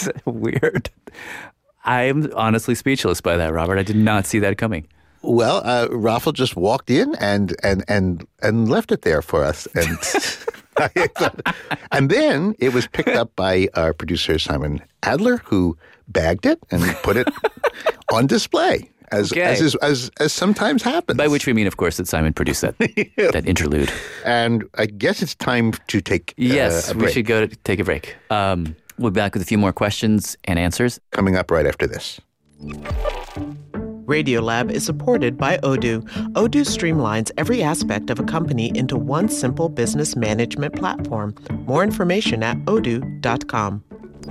That's weird. I'm honestly speechless by that, Robert. I did not see that coming. Well, Raffle just walked in and left it there for us. And then it was picked up by our producer, Simon Adler, who bagged it and put it on display, as sometimes happens. By which we mean, of course, that Simon produced that interlude. And I guess it's time to take yes, a break. We should go to take a break. We'll be back with a few more questions and answers. Coming up right after this. Radiolab is supported by Odoo. Odoo streamlines every aspect of a company into one simple business management platform. More information at odoo.com.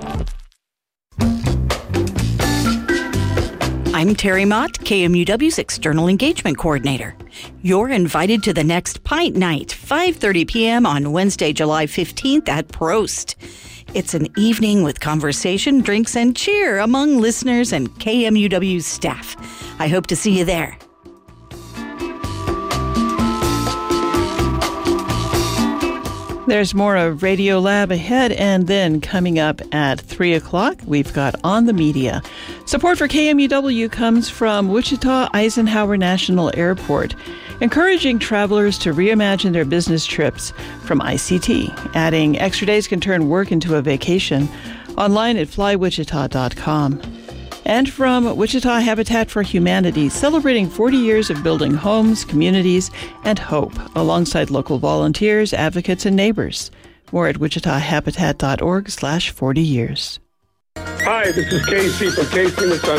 I'm Terry Mott, KMUW's External Engagement Coordinator. You're invited to the next Pint Night, 5:30 p.m. on Wednesday, July 15th at Prost. It's an evening with conversation, drinks, and cheer among listeners and KMUW staff. I hope to see you there. There's more of Radiolab ahead, and then coming up at 3 o'clock, we've got On the Media. Support for KMUW comes from Wichita Eisenhower National Airport, encouraging travelers to reimagine their business trips from ICT. Adding extra days can turn work into a vacation. Online at flywichita.com. And from Wichita Habitat for Humanity, celebrating 40 years of building homes, communities, and hope alongside local volunteers, advocates, and neighbors. More at wichitahabitat.org/40 years. Hi, this is Casey from Casey & Son.